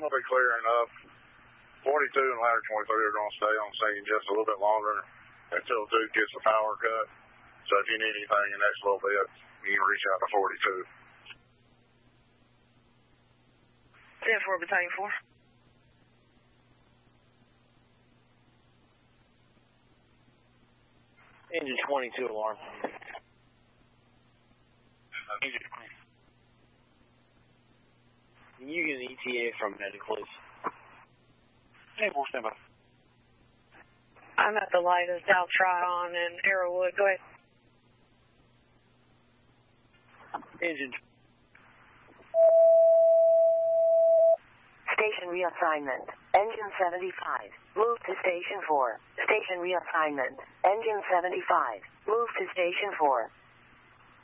I'm going to be clearing up. 42 and ladder 23 are going to stay on scene just a little bit longer until Duke gets the power cut. So if you need anything in the next little bit, you can reach out to 42. 10-4, Battalion 4. Engine 22 alarm. Engine 20. Can you get an ETA from medic, please? 10-4, stand by. I'm at the light of South Tryon and Arrowwood. Go ahead. Engine. Station reassignment. Engine 75. Move to Station 4. Station reassignment. Engine 75. Move to Station 4.